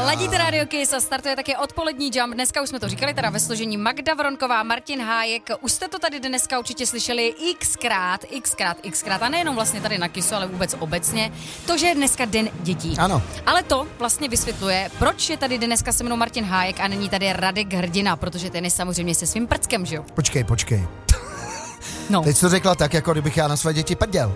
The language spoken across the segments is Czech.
Ladíte Radio Kiss a startuje také odpolední jump. Dneska už jsme to říkali, teda ve složení Magda Vronková, Martin Hájek. Už jste to tady dneska určitě slyšeli xkrát a nejenom vlastně tady na Kissu, ale vůbec obecně. To, že je dneska den dětí. Ano. Ale to vlastně vysvětluje, proč je tady dneska se mnou Martin Hájek a není tady Radek Hrdina, protože ten je samozřejmě se svým prckem, že jo? Počkej. No. Teď jsi to řekla tak, jako kdybych já na své děti prděl.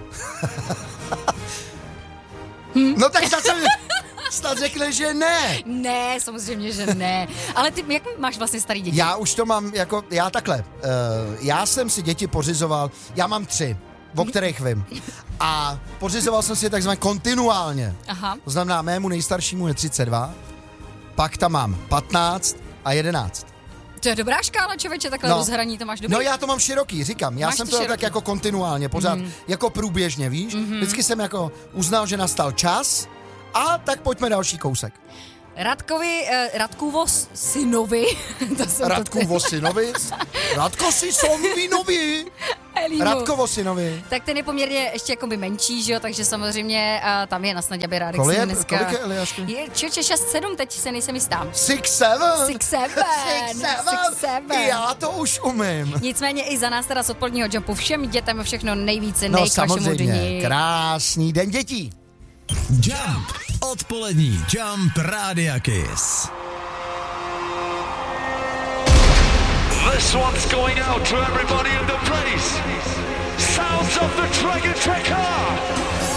No tak snad řekli, že ne. Ne, samozřejmě, že ne. Ale ty, jak máš vlastně starý děti? Já už to mám jako, já takhle. Já jsem si děti pořizoval, já mám 3, o kterých vím. A pořizoval jsem si je takzvaně kontinuálně. Aha. To znamená, mému nejstaršímu je 32, pak tam mám 15 a 11. To je dobrá škála, člověče, takhle rozhraní to máš dobrý. No já to mám široký, říkám, já jsem to tak jako kontinuálně, pořád, jako průběžně, víš? Vždycky jsem jako uznal, že nastal čas a tak pojďme další kousek. Radkůvo synovi. Radkůvo synovi? Radko si synovi. Radkovo synovi. Tak ten je poměrně ještě jakoby menší, že jo, takže samozřejmě tam je nasnadě, aby Rádek Kolik si je, dneska... kolik je Eliášky? Je 6-7, teď se nejsem jistá. 6-7? 6-7. Já to už umím. Nicméně i za nás teda z odpoledního jumpu všem dětem všechno nejvíce, no nejkvašemu samozřejmě, dní. krásný den dětí. Jump, odpolední Jump Rádia Kiss. This one's going out to everybody in the place. Sounds of the Dragon Tracker.